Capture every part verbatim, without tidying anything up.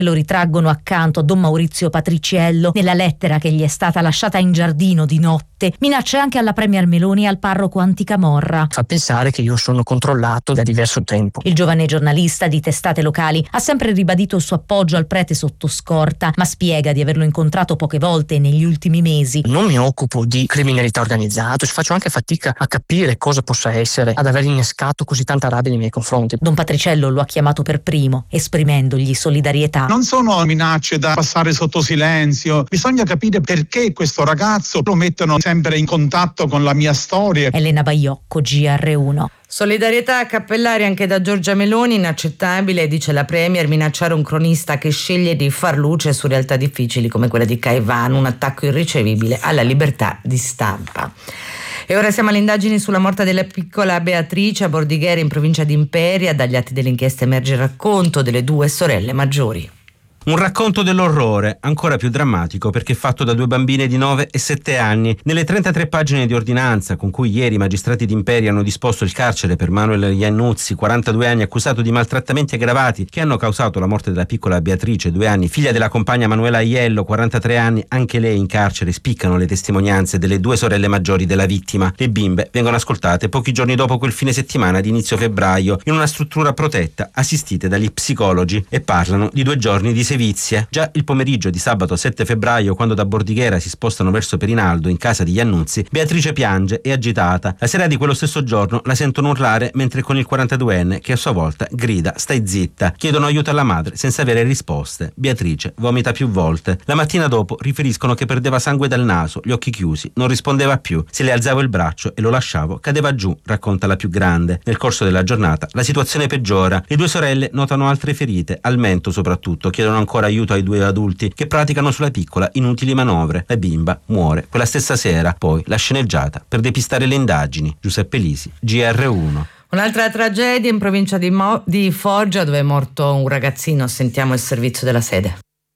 Lo ritraggono accanto a Don Maurizio Patriciello nella lettera che gli è stata lasciata in giardino di notte. Minacce anche alla premier Meloni e al parroco Anticamorra. Fa pensare che io sono controllato da diverso tempo. Il giovane giornalista di testate locali ha sempre ribadito il suo appoggio al prete sotto scorta, ma spiega di averlo incontrato poche volte negli ultimi mesi. Non mi occupo di criminalità organizzata, faccio anche fatica a capire cosa possa essere ad aver innescato così tanta rabbia nei miei confronti. Don Patriciello lo ha chiamato per primo, esprimendogli solidarietà. Non sono minacce da passare sotto silenzio, bisogna capire perché questo ragazzo lo mettono sempre in contatto con la mia storia. Elena Baiocco, G R uno. Solidarietà a Cappellari anche da Giorgia Meloni. Inaccettabile, dice la premier, minacciare un cronista che sceglie di far luce su realtà difficili come quella di Caivano, un attacco irricevibile alla libertà di stampa. E ora siamo alle indagini sulla morte della piccola Beatrice a Bordighera in provincia di Imperia. Dagli atti dell'inchiesta emerge il racconto delle due sorelle maggiori. Un racconto dell'orrore, ancora più drammatico perché fatto da due bambine di nove e sette anni. Nelle trentatré pagine di ordinanza con cui ieri i magistrati d'Imperia hanno disposto il carcere per Manuel Iannuzzi, quarantadue anni, accusato di maltrattamenti aggravati che hanno causato la morte della piccola Beatrice, due anni, figlia della compagna Manuela Aiello, quarantatré anni, anche lei in carcere, spiccano le testimonianze delle due sorelle maggiori della vittima. Le bimbe vengono ascoltate pochi giorni dopo quel fine settimana di inizio febbraio in una struttura protetta, assistite dagli psicologi, e parlano di due giorni di sevizie. Già il pomeriggio di sabato sette febbraio, quando da Bordighera si spostano verso Perinaldo, in casa di Iannuzzi, Beatrice piange, è agitata. La sera di quello stesso giorno la sentono urlare mentre con il quarantaduenne, che a sua volta grida "stai zitta". Chiedono aiuto alla madre senza avere risposte. Beatrice vomita più volte. La mattina dopo riferiscono che perdeva sangue dal naso, gli occhi chiusi, non rispondeva più. Se le alzavo il braccio e lo lasciavo, cadeva giù, racconta la più grande. Nel corso della giornata la situazione peggiora. Le due sorelle notano altre ferite, al mento soprattutto, chiedono ancora aiuto ai due adulti che praticano sulla piccola inutili manovre. La bimba muore quella stessa sera. Poi la sceneggiata per depistare le indagini. Giuseppe Lisi, G R uno. Un'altra tragedia in provincia di, Mo- di Foggia, dove è morto un ragazzino. Sentiamo il servizio della sede.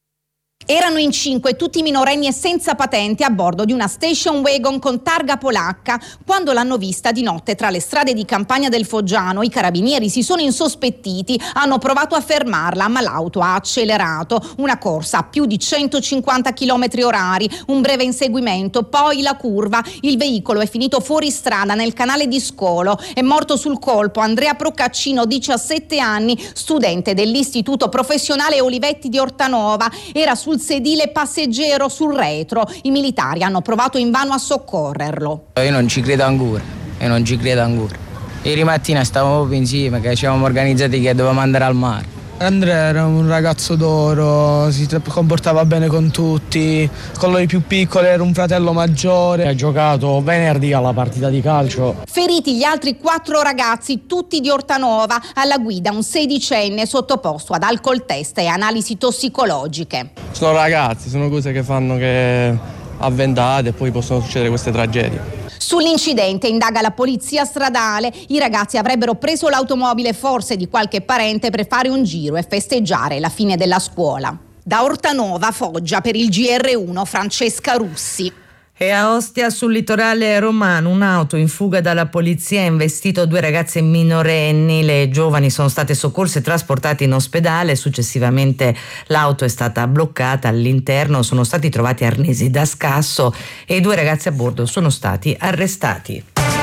Erano in cinque, tutti minorenni e senza patente, a bordo di una station wagon con targa polacca. Quando l'hanno vista di notte tra le strade di campagna del Foggiano, i carabinieri si sono insospettiti, hanno provato a fermarla, ma l'auto ha accelerato. Una corsa a più di centocinquanta chilometri orari, un breve inseguimento, poi la curva. Il veicolo è finito fuori strada nel canale di Scolo. È morto sul colpo Andrea Procaccino, diciassette anni, studente dell'Istituto Professionale Olivetti di Ortanova. Era sul sedile passeggero sul retro. I militari hanno provato invano a soccorrerlo. Io non ci credo ancora, io non ci credo ancora. Ieri mattina stavamo proprio insieme, che ci avevamo organizzati che dovevamo andare al mare. Andrea era un ragazzo d'oro, si comportava bene con tutti, con lui più piccolo era un fratello maggiore. Ha giocato venerdì alla partita di calcio. Feriti gli altri quattro ragazzi, tutti di Ortanova, alla guida un sedicenne sottoposto ad alcol test e analisi tossicologiche. Sono ragazzi, sono cose che fanno che avventate e poi possono succedere queste tragedie. Sull'incidente indaga la polizia stradale. I ragazzi avrebbero preso l'automobile forse di qualche parente per fare un giro e festeggiare la fine della scuola. Da Ortanova, Foggia, per il G R uno, Francesca Russi. E a Ostia, sul litorale romano, un'auto in fuga dalla polizia ha investito due ragazze minorenni. Le giovani sono state soccorse e trasportate in ospedale. Successivamente l'auto è stata bloccata. All'interno sono stati trovati arnesi da scasso e i due ragazzi a bordo sono stati arrestati.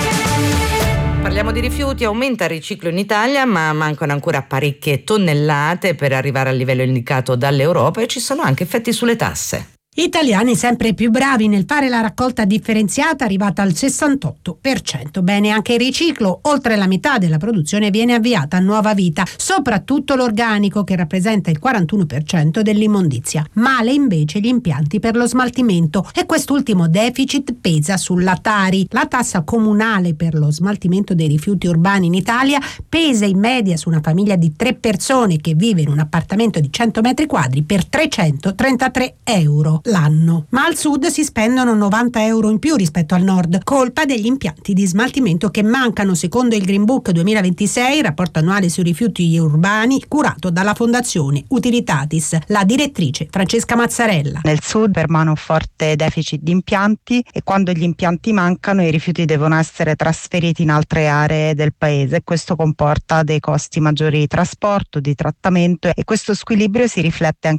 Parliamo di rifiuti. Aumenta il riciclo in Italia, ma mancano ancora parecchie tonnellate per arrivare al livello indicato dall'Europa e ci sono anche effetti sulle tasse. Italiani sempre più bravi nel fare la raccolta differenziata, arrivata al sessantotto per cento. Bene anche il riciclo, oltre la metà della produzione viene avviata a nuova vita, soprattutto l'organico che rappresenta il quarantuno per cento dell'immondizia. Male invece gli impianti per lo smaltimento e quest'ultimo deficit pesa sulla Tari. La tassa comunale per lo smaltimento dei rifiuti urbani in Italia pesa in media su una famiglia di tre persone che vive in un appartamento di cento metri quadri per trecentotrentatré euro l'anno. Ma al sud si spendono novanta euro in più rispetto al nord, colpa degli impianti di smaltimento che mancano, secondo il Green Book duemilaventisei, rapporto annuale sui rifiuti urbani curato dalla Fondazione Utilitatis. La direttrice Francesca Mazzarella. Nel sud permane un forte deficit di impianti e quando gli impianti mancano i rifiuti devono essere trasferiti in altre aree del paese. Questo comporta dei costi maggiori di trasporto, di trattamento e questo squilibrio si riflette anche